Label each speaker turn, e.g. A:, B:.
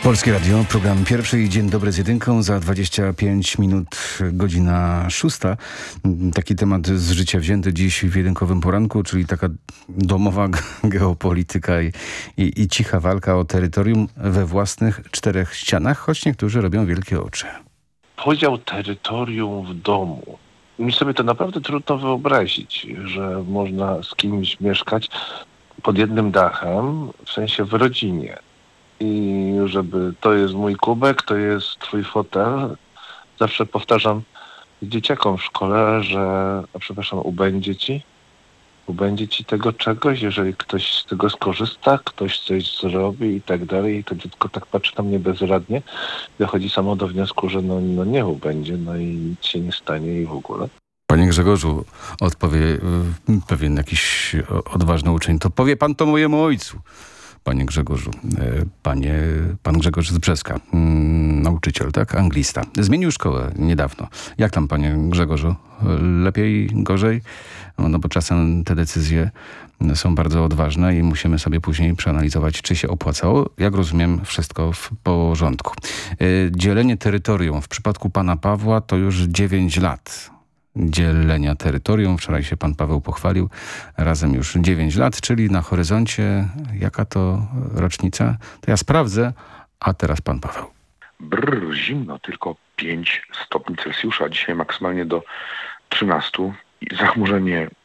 A: Polskie Radio, program pierwszy i Dzień Dobry z Jedynką. Za 25 minut, godzina 6. Taki temat z życia wzięty dziś w Jedynkowym Poranku, czyli taka domowa geopolityka i cicha walka o terytorium we własnych czterech ścianach, choć niektórzy robią wielkie oczy.
B: Podział terytorium w domu. Mi sobie to naprawdę trudno wyobrazić, że można z kimś mieszkać pod jednym dachem, w sensie w rodzinie. I żeby to jest mój kubek, to jest twój fotel. Zawsze powtarzam dzieciakom w szkole, że, przepraszam, ubędzie ci tego czegoś, jeżeli ktoś z tego skorzysta, ktoś coś zrobi i tak dalej. I to dziecko tak patrzy na mnie bezradnie, dochodzi samo do wniosku, że no nie ubędzie, no i nic się nie stanie i w ogóle.
A: Panie Grzegorzu, odpowie pewien jakiś odważny uczeń. To powie pan to mojemu ojcu. Panie Grzegorzu, pan Grzegorz z Brzeska, nauczyciel, tak? Anglista. Zmienił szkołę niedawno. Jak tam, panie Grzegorzu? Lepiej, gorzej? No bo czasem te decyzje są bardzo odważne i musimy sobie później przeanalizować, czy się opłacało. Jak rozumiem, wszystko w porządku. Dzielenie terytorium w przypadku pana Pawła to już 9 lat. Dzielenia terytorium. Wczoraj się pan Paweł pochwalił. Razem już 9 lat, czyli na horyzoncie, jaka to rocznica? To ja sprawdzę, a teraz pan Paweł.
C: Zimno, tylko 5 stopni Celsjusza, dzisiaj maksymalnie do 13. Zachmurzenie